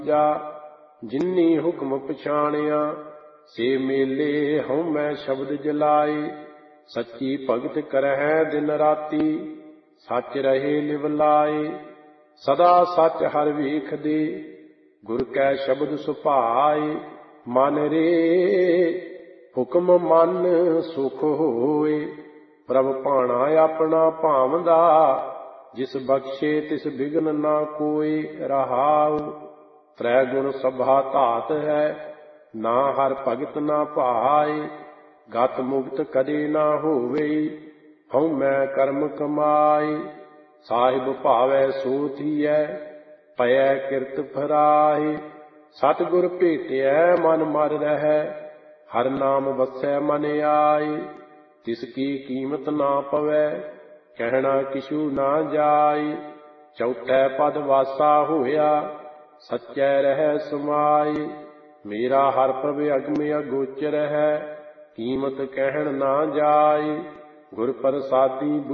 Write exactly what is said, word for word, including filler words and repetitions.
ਜਾ ਜਿਨੀ ਹੁਕਮ ਪਛਾਣਿਆ ਸੇ ਮੇਲੇ ਹਉ ਮੈਂ ਸ਼ਬਦ ਜਲਾਏ ਸੱਚੀ ਭਗਤ ਕਰਹਿ ਦਿਨ ਰਾਤੀ ਸੱਚ ਰਹੇ ਲਿਵ ਲਾਏ ਸਦਾ ਸੱਚ ਹਰ ਵੇਖਦੇ ਗੁਰ ਕੈ ਸ਼ਬਦ ਸੁਭਾਏ ਮਨ ਰੇ ਹੁਕਮ ਮਨ ਸੁਖ ਹੋਏ ਪ੍ਰਭ ਭਾਣਾ ਆਪਣਾ ਭਾਵਦਾ ਜਿਸ ਬਖਸ਼ੇ ਤਿਸ ਬਿਗਨ ਨਾ ਕੋਇ ਰਹਾਉ ਤ੍ਰੈ ਗੁਣ ਸਭਾ ਧਾਤ ਹੈ ਨਾ ਹਰ ਭਗਤ ਨਾ ਭਾਏ ਗਤ ਮੁਕਤ ਕਦੇ ਨਾ ਹੋਵੇ ਹਉ ਮੈਂ ਕਰਮ ਕਮਾਏ ਸਾਹਿਬ ਭਾਵੈ ਸੋ ਥੀਐ ਪਇਐ ਕਿਰਤ ਫਰਾਏ ਸਤਿਗੁਰ ਭੇਟਿਐ ਮਨ ਮਰ ਰਹਿ ਹਰ ਨਾਮ ਵਸੈ ਮਨ ਆਏ ਤਿਸ ਕੀ ਕੀਮਤ ਨਾ ਪਵੈ ਕਹਿਣਾ ਕਿਛੂ ਨਾ ਜਾਏ ਚੌਥੈ ਪਦ ਵਾਸਾ ਹੋਇਆ ਸੱਚੈ ਰਹਿ ਸਮਾਏ ਮੇਰਾ ਹਰ ਪ੍ਰਭ ਅਗਮ ਅਗੋਚਰ ਹੈ ਕੀਮਤ ਕਹਿਣ ਨਾ ਜਾਏ ਗੁਰ ਪ੍ਰਸਾਦੀ